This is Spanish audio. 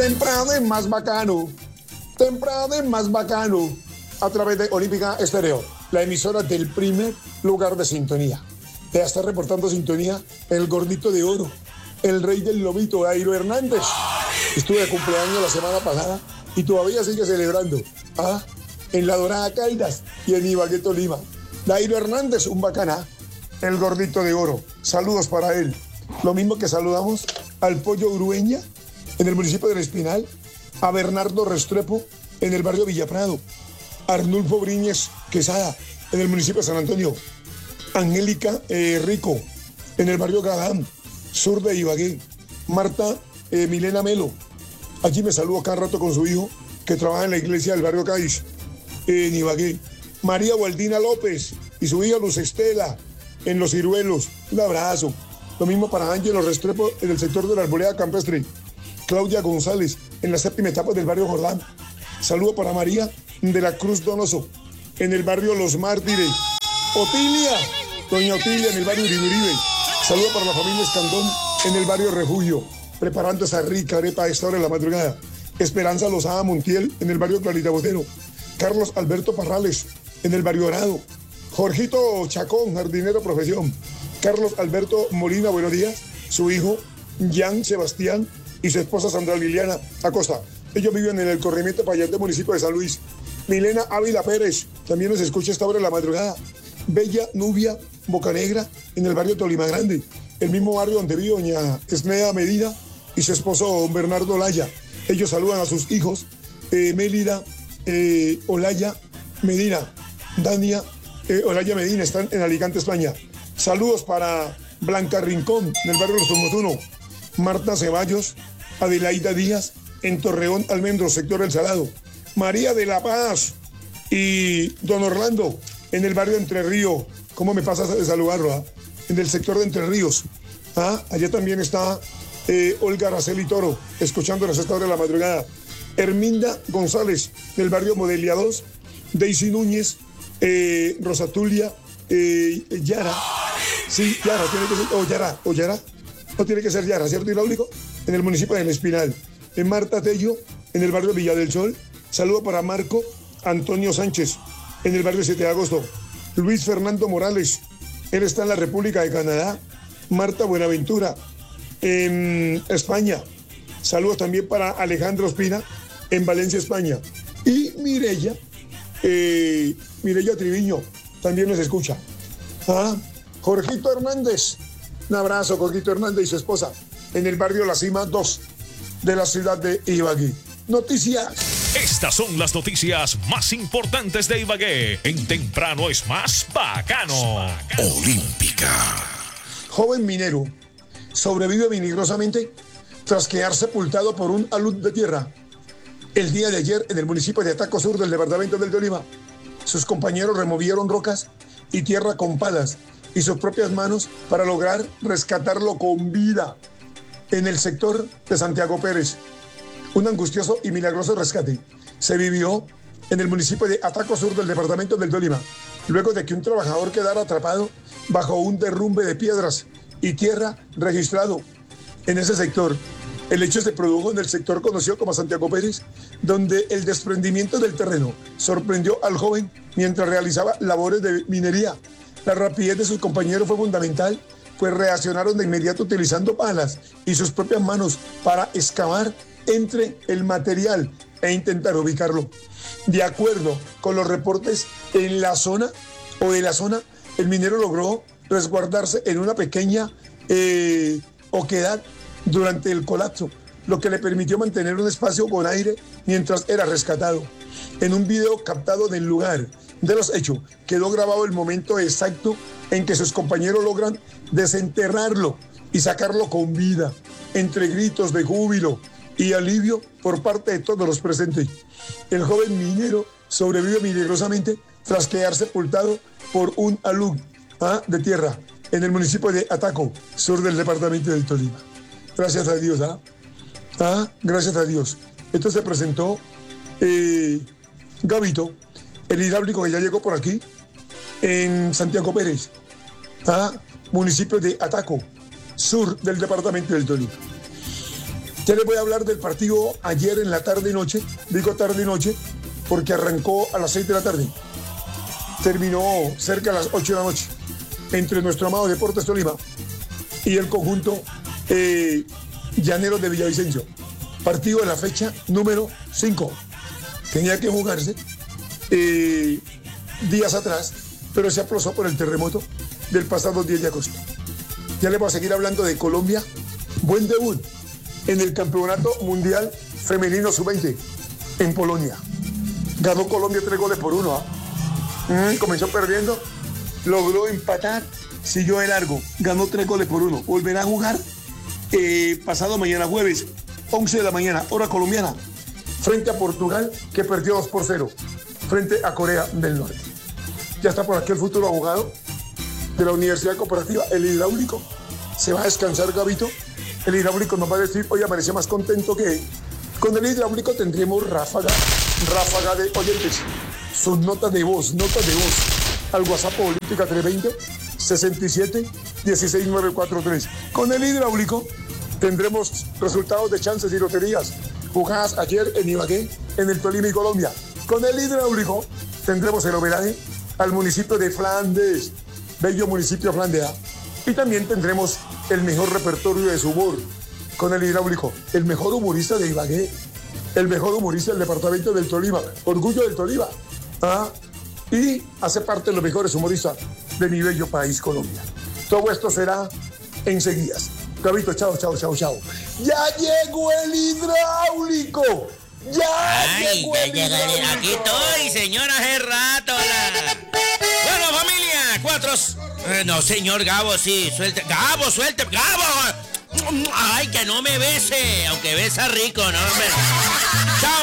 Temprano es más bacano. Temprano es más bacano. A través de Olímpica Estéreo, la emisora del primer lugar de sintonía. Ya está reportando sintonía el gordito de oro, el rey del lobito, Dairo Hernández. Estuve de cumpleaños la semana pasada y todavía sigue celebrando. En La Dorada Caldas y en Ibagué, Tolima. Dairo Hernández, un bacana, el gordito de oro. Saludos para él. Lo mismo que saludamos al Pollo Urueña en el municipio del Espinal, a Bernardo Restrepo en el barrio Villaprado, Arnulfo Briñez Quesada en el municipio de San Antonio, Angélica Rico en el barrio Gadam, sur de Ibagué, Marta Milena Melo. Allí me saludo cada rato con su hijo que trabaja en la iglesia del barrio Cádiz, en Ibagué. María Waldina López y su hija Luz Estela en Los Ciruelos. Un abrazo. Lo mismo para Ángelo Restrepo en el sector de la Arboleda Campestre. Claudia González en la séptima etapa del barrio Jordán. Saludo para María de la Cruz Donoso en el barrio Los Mártires. Otilia, doña Otilia en el barrio Uribe. Saludo para la familia Escandón en el barrio Refugio, preparando esa rica arepa a esta hora de la madrugada. Esperanza Lozada Montiel en el barrio Clarita Botero. Carlos Alberto Parrales en el barrio Dorado. Jorgito Chacón, jardinero profesión. Carlos Alberto Molina, buenos días. Su hijo, Jan Sebastián, y su esposa Sandra Liliana Acosta. Ellos viven en el corregimiento Payante, municipio de San Luis. Milena Ávila Pérez, también nos escucha esta hora de la madrugada. Bella Nubia Bocanegra, en el barrio Tolima Grande. El mismo barrio donde vive doña Esnea Medina y su esposo don Bernardo Olaya. Ellos saludan a sus hijos, Mélida Olaya Medina, Dania Olaya Medina, están en Alicante, España. Saludos para Blanca Rincón, en el barrio Los Tomotuno. Marta Ceballos, Adelaida Díaz, en Torreón Almendro, sector El Salado. María de la Paz y don Orlando, en el barrio Entre Ríos. ¿Cómo me pasa de saludarlo? En el sector de Entre Ríos. Allá también está Olga Araceli Toro, escuchando a esta hora de la madrugada. Herminda González, del barrio Modelia 2. Daisy Núñez, Rosatulia, Yara. Sí, Yara, tiene que ser, o Yara. No tiene que ser Yara, ¿cierto? Hidráulico, en el municipio del Espinal. En Marta Tello, en el barrio Villa del Sol. Saludo para Marco Antonio Sánchez, en el barrio 7 de agosto. Luis Fernando Morales, él está en la República de Canadá. Marta Buenaventura, en España. Saludos también para Alejandro Espina, en Valencia, España. Y Mireya Triviño, también nos escucha. Jorgito Hernández, un abrazo, Jorgito Hernández y su esposa, en el barrio La Cima 2 de la ciudad de Ibagué. Noticias. Estas son las noticias más importantes de Ibagué. En Temprano es más bacano. Olímpica. Joven minero sobrevive milagrosamente tras quedar sepultado por un alud de tierra. El día de ayer, en el municipio de Ataco Sur del departamento del Tolima, sus compañeros removieron rocas y tierra con palas y sus propias manos para lograr rescatarlo con vida en el sector de Santiago Pérez. Un angustioso y milagroso rescate se vivió en el municipio de Ataco Sur del departamento del Tolima, luego de que un trabajador quedara atrapado bajo un derrumbe de piedras y tierra registrado en ese sector. El hecho se produjo en el sector conocido como Santiago Pérez, donde el desprendimiento del terreno sorprendió al joven mientras realizaba labores de minería. La rapidez de sus compañeros fue fundamental, pues reaccionaron de inmediato utilizando palas y sus propias manos para excavar entre el material e intentar ubicarlo. De acuerdo con los reportes de la zona, el minero logró resguardarse en una pequeña oquedad durante el colapso, lo que le permitió mantener un espacio con aire mientras era rescatado. En un video captado del lugar de los hechos, quedó grabado el momento exacto en que sus compañeros logran desenterrarlo y sacarlo con vida, entre gritos de júbilo y alivio por parte de todos los presentes. El joven minero sobrevive milagrosamente tras quedar sepultado por un alud de tierra en el municipio de Ataco, sur del departamento del Tolima. Gracias a Dios, gracias a Dios. Esto se presentó Gavito, el hidráulico que ya llegó por aquí, en Santiago Pérez, municipio de Ataco, sur del departamento del Tolima. Ya les voy a hablar del partido ayer en la tarde y noche. Digo tarde y noche porque arrancó a las 6 de la tarde. Terminó cerca de las 8 de la noche. Entre nuestro amado Deportes Tolima y el conjunto Llaneros de Villavicencio. Partido de la fecha número 5. Tenía que jugarse días atrás, pero se aplazó por el terremoto del pasado 10 de agosto. Ya les voy a seguir hablando de Colombia. Buen debut en el Campeonato Mundial Femenino Sub-20 en Polonia. Ganó Colombia 3-1. Comenzó perdiendo, logró empatar, siguió de largo, ganó 3-1. Volverá a jugar pasado mañana jueves, 11 de la mañana, hora colombiana, frente a Portugal, que perdió 2-0, frente a Corea del Norte. Ya está por aquí el futuro abogado de la Universidad Cooperativa, el hidráulico. Se va a descansar, Gabito. El hidráulico nos va a decir, hoy amaneció más contento que... Con el hidráulico tendremos ráfaga de oyentes. Sus notas de voz, al WhatsApp Política 320-67-16943. Con el hidráulico tendremos resultados de chances y loterías jugadas ayer en Ibagué, en el Tolima y Colombia. Con el hidráulico tendremos el homenaje al municipio de Flandes, bello municipio de Flandes. Y también tendremos el mejor repertorio de su humor. Con el hidráulico, el mejor humorista de Ibagué, el mejor humorista del departamento del Tolima, orgullo del Tolima. Y hace parte de los mejores humoristas de mi bello país, Colombia. Todo esto será enseguida. Gabito, chao. ¡Ya llegó el hidráulico! Ay, ya llegaré. Aquí estoy, señora, hace rato. Bueno, familia, 4... no, señor Gabo, sí, suelte. Gabo, suelte, Gabo. Ay, que no me bese, aunque besa rico, ¿no?